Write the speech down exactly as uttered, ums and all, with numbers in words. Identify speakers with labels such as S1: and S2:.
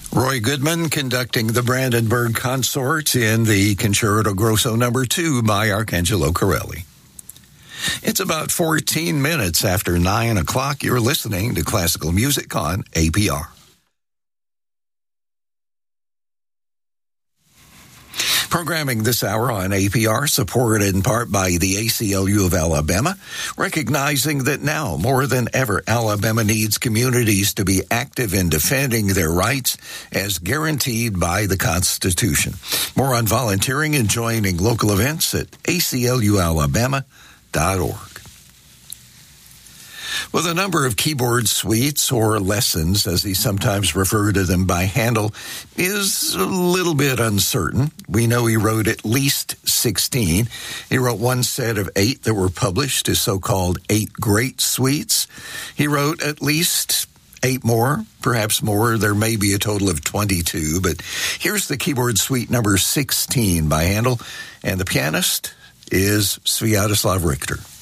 S1: Roy Goodman conducting the Brandenburg Consort in the Concerto Grosso number two by Arcangelo Corelli. It's about fourteen minutes after nine o'clock. You're listening to Classical Music on A P R. Programming this hour on A P R, supported in part by the A C L U of Alabama, recognizing that now more than ever, Alabama needs communities to be active in defending their rights as guaranteed by the Constitution. More on volunteering and joining local events at A C L U alabama dot org. Well, the number of keyboard suites, or lessons, as he sometimes referred to them by Handel, is a little bit uncertain. We know he wrote at least sixteen. He wrote one set of eight that were published, his so-called Eight Great Suites. He wrote at least eight more, perhaps more. There may be a total of twenty-two, but here's the keyboard suite number sixteen by Handel, and the pianist is Sviatoslav Richter.